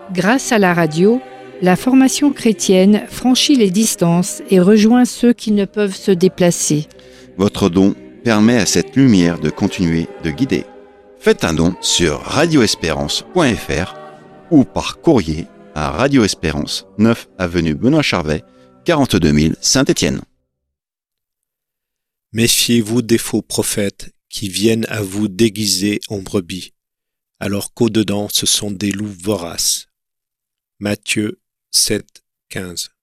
Grâce à la radio, la formation chrétienne franchit les distances et rejoint ceux qui ne peuvent se déplacer. Votre don permet à cette lumière de continuer de guider. Faites un don sur radioespérance.fr ou par courrier à Radio Espérance, 9 avenue Benoît Charvet, 42 000 Saint-Étienne. Méfiez-vous des faux prophètes qui viennent à vous déguiser en brebis, alors qu'au-dedans ce sont des loups voraces. Matthieu 7, 15.